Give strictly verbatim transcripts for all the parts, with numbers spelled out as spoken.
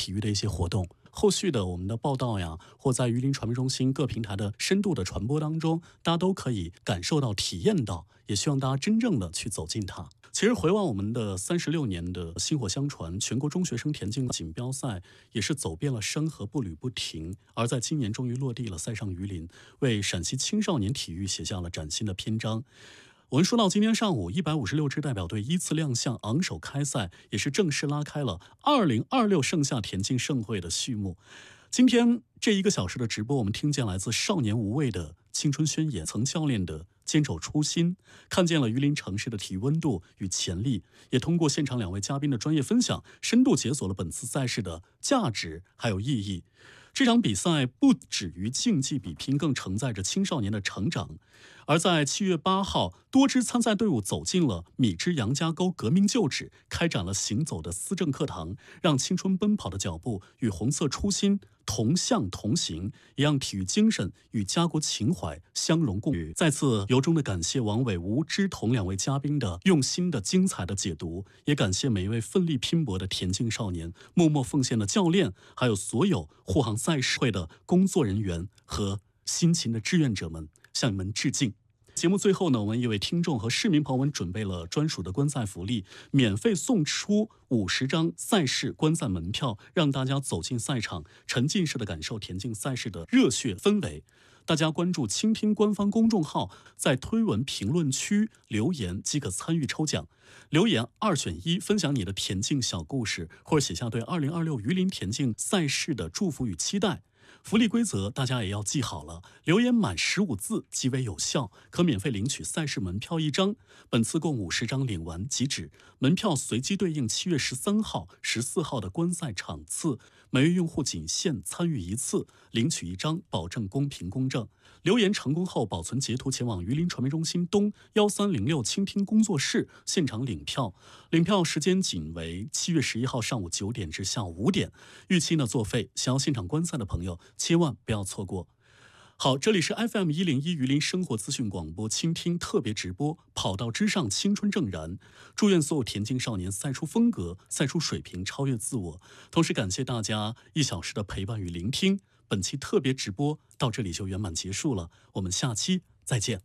体育的一些活动。后续的我们的报道呀，或在榆林传媒中心各平台的深度的传播当中，大家都可以感受到、体验到，也希望大家真正的去走进它。其实回望我们的三十六年的薪火相传，全国中学生田径锦标赛也是走遍了山河，步履不停，而在今年终于落地了，赛上榆林，为陕西青少年体育写下了崭新的篇章。我们说到今天上午，一百五十六支代表队依次亮相，昂首开赛，也是正式拉开了二零二六盛夏田径盛会的序幕。今天这一个小时的直播，我们听见来自少年无畏的青春宣言，曾教练的坚守初心，看见了榆林城市的体育温度与潜力，也通过现场两位嘉宾的专业分享，深度解锁了本次赛事的价值还有意义。这场比赛不止于竞技比拼，更承载着青少年的成长。而在七月八号，多支参赛队伍走进了米脂杨家沟革命旧址，开展了行走的思政课堂，让青春奔跑的脚步与红色初心同向同行，也让体育精神与家国情怀相融共语。再次由衷的感谢王伟、吴之彤两位嘉宾的用心的精彩的解读，也感谢每一位奋力拼搏的田径少年、默默奉献的教练，还有所有护航赛事会的工作人员和辛勤的志愿者们，向你们致敬。节目最后呢，我们也为听众和市民朋友们准备了专属的观赛福利，免费送出五十张赛事观赛门票，让大家走进赛场，沉浸式的感受田径赛事的热血氛围。大家关注倾听官方公众号，在推文评论区留言即可参与抽奖。留言二选一，分享你的田径小故事，或者写下对二零二六榆林田径赛事的祝福与期待。福利规则大家也要记好了，留言满十五字即为有效，可免费领取赛事门票一张。本次共五十张，领完即止。门票随机对应七月十三号、十四号的观赛场次，每位用户仅限参与一次，领取一张，保证公平公正。留言成功后，保存截图前往榆林传媒中心东幺三零六倾听工作室现场领票。领票时间仅为七月十一号上午九点至下午五点，预期呢作废。想要现场观赛的朋友，千万不要错过。好，这里是 F M 一零一榆林生活资讯广播倾听特别直播，跑道之上青春正燃。祝愿所有田径少年赛出风格，赛出水平，超越自我。同时感谢大家一小时的陪伴与聆听。本期特别直播到这里就圆满结束了，我们下期再见。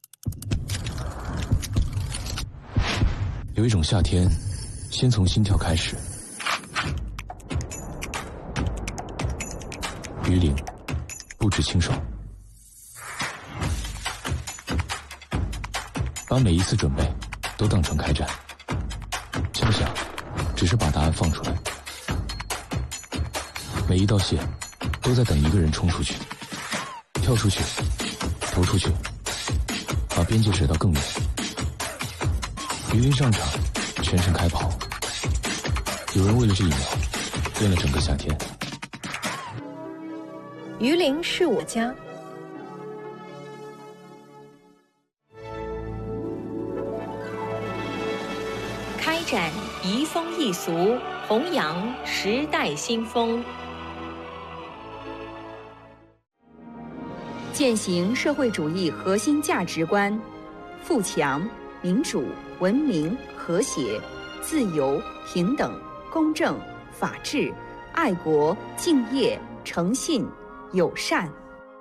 有一种夏天，先从心跳开始。榆林，不止清爽。把每一次准备都当成开战，枪响只是把答案放出来，每一道线都在等一个人冲出去，跳出去，投出去，把边界甩到更远。榆林上场，全身开跑，有人为了这一秒练了整个夏天。 榆林是我家。开展移风易俗，弘扬时代新风， 践行社会主义核心价值观：富强、民主、文明、和谐、自由、平等、公正、法治、爱国、敬业、诚信、友善。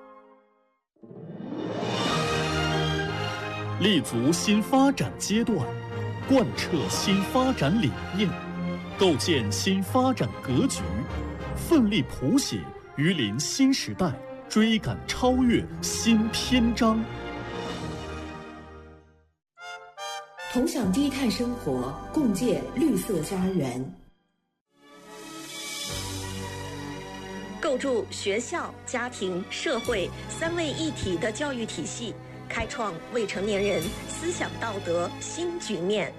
立足新发展阶段，贯彻新发展理念，构建新发展格局，奋力谱写榆林新时代，追赶超越新篇章。 同享低碳生活，共建绿色家园。 构筑学校、家庭、社会三位一体的教育体系，开创未成年人思想道德新局面。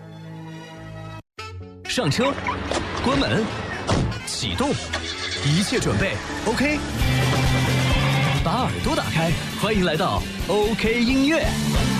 上车，关门，启动，一切准备 OK。把耳朵打开，欢迎来到 OK 音乐。